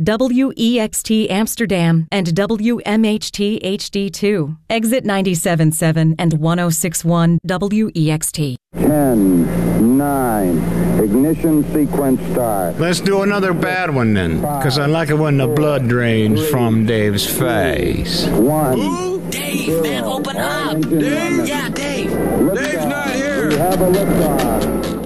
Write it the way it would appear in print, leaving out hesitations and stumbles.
WEXT Amsterdam, and WMHT HD2. Exit 97.7 and 106.1 WEXT. 10, 9, ignition sequence start. Let's do another bad one then, because I like it when the blood drains from Dave's face. 1. Ooh, Dave, man, open up. Dave? Yeah, Dave. Dave's not here. We have a liftoff.